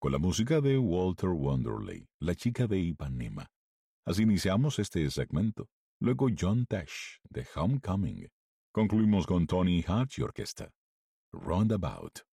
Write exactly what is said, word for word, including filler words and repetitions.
con la música de Walter Wanderley, La chica de Ipanema. Así iniciamos este segmento. Luego John Tesh, de Homecoming. Concluimos con Tony Hatch y Orquesta, Roundabout.